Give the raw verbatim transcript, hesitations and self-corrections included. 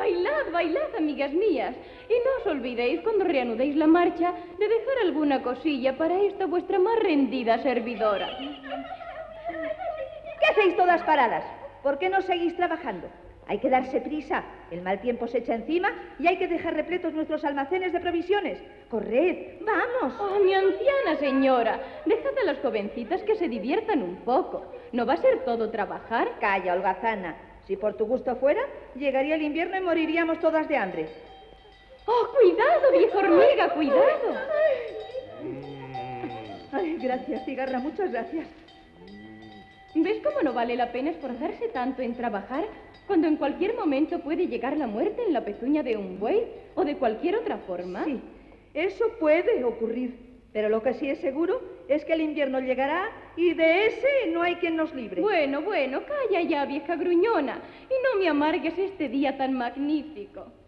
Bailad, bailad, amigas mías. Y no os olvidéis, cuando reanudéis la marcha, de dejar alguna cosilla para esta vuestra más rendida servidora. ¿Qué hacéis todas paradas? ¿Por qué no seguís trabajando? Hay que darse prisa, el mal tiempo se echa encima y hay que dejar repletos nuestros almacenes de provisiones. ¡Corred! ¡Vamos! Oh, mi anciana señora, dejad a las jovencitas que se diviertan un poco. ¿No va a ser todo trabajar? Calla, holgazana. Si por tu gusto fuera, llegaría el invierno y moriríamos todas de hambre. ¡Oh, cuidado, vieja hormiga, cuidado! Ay, gracias, cigarra, muchas gracias. ¿Ves cómo no vale la pena esforzarse tanto en trabajar cuando en cualquier momento puede llegar la muerte en la pezuña de un buey o de cualquier otra forma? Sí, eso puede ocurrir, pero lo que sí es seguro es que el invierno llegará y de ese no hay quien nos libre. Bueno, bueno, calla ya, vieja gruñona, y no me amargues este día tan magnífico.